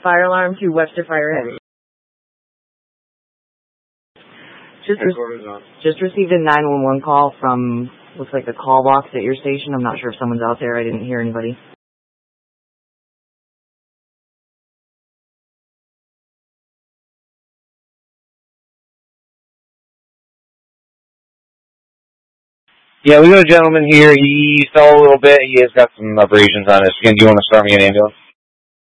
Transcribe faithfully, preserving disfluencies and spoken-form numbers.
fire alarm to Webster Fire Heavy. Just, re- just received a nine one one call from, looks like the call box at your station. I'm not sure if someone's out there. I didn't hear anybody. Yeah, we got a gentleman here. He fell a little bit. He has got some abrasions on his skin. Do you want to start me an ambulance?